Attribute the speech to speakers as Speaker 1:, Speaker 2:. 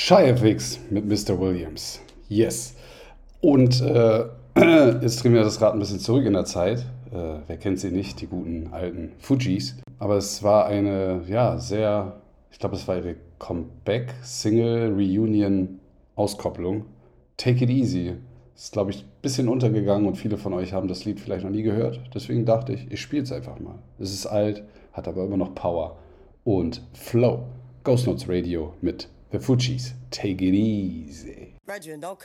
Speaker 1: Shy-FX mit Mr. Williams. Yes. Und jetzt drehen wir das Rad ein bisschen zurück in der Zeit. Wer kennt sie nicht, die guten alten Fugees. Aber es war eine, ja, sehr, ich glaube, es war ihre Comeback-Single-Reunion-Auskopplung. Take It Easy. Ist, glaube ich, ein bisschen untergegangen und viele von euch haben das Lied vielleicht noch nie gehört. Deswegen dachte ich, ich spiele es einfach mal. Es ist alt, hat aber immer noch Power und Flow. Ghost Notes Radio mit The Fugees. Take It Easy.